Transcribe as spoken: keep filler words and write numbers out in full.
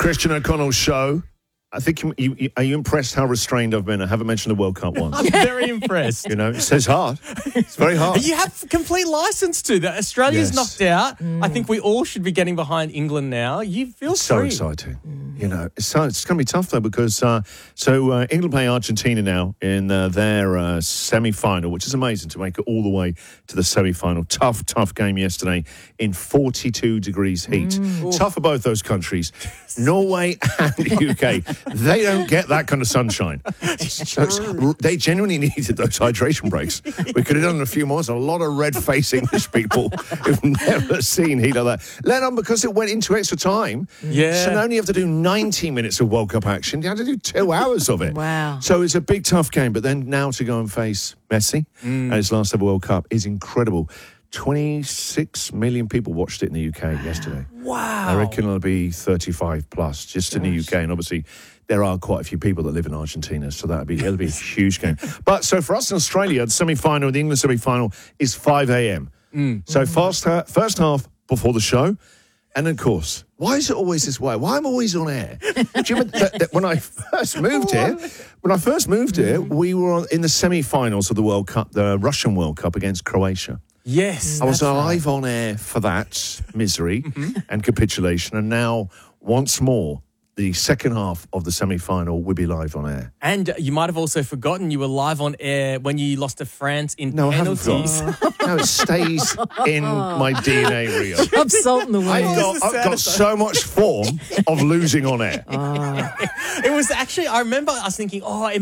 Christian O'Connell's show. I think you, you, are you impressed how restrained I've been? I haven't mentioned the World Cup once. I'm very impressed. You know, it says hard. It's very hard. You have complete license to that. Australia's Yes. knocked out. Mm. I think we all should be getting behind England now. You feel It's so free. exciting. Mm. You know, it's, so, it's going to be tough, though, because uh, so uh, England play Argentina now in uh, their uh, semi-final, which is amazing to make it all the way to the semi-final. Tough, tough game yesterday in forty-two degrees heat. Mm. Tough for both those countries. Norway and the U K. They don't get that kind of sunshine. So it's- they genuinely needed those hydration breaks. We could have done a few more. There's a lot of red-faced English people who've never seen heat like that. Let on because it went into extra time. Yeah. So not only have to do ninety minutes of World Cup action, you have to do two hours of it. Wow. So it's a big, tough game. But then now to go and face Messi Mm. at his last ever World Cup is incredible. twenty-six million people watched it in the U K yesterday. Wow. I reckon it'll be thirty-five plus just in the U K. And obviously, there are quite a few people that live in Argentina, so that'll be it'll be a huge game. But so for us in Australia, the semi-final, the England semi-final is five a.m. Mm. So first, ha- first half before the show. And of course, why is it always this way? Why am I always on air? Do you remember that, that when I first moved here, when I first moved here, we were on, in the semi-finals of the World Cup, the Russian World Cup against Croatia. Yes. I was that's live right. on air for that misery and capitulation. And now, once more, the second half of the semi-final will be live on air. And you might have also forgotten you were live on air when you lost to France in No, penalties. I haven't forgotten. No, it stays in my D N A, Rio. I'm salt in the I've wind. got, the I've got saddest- so much form of losing on air. It was actually, I remember us thinking, oh, it